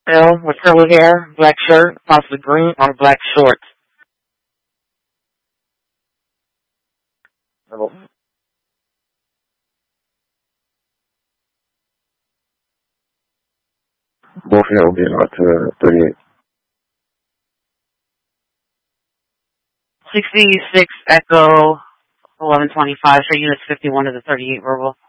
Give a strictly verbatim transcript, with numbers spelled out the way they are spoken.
Male with curly hair, black shirt, possibly green or black shorts. Hello. Both of y'all will be out to thirty-eight. sixty-six Echo eleven twenty-five, so units fifty-one to the thirty-eight verbal.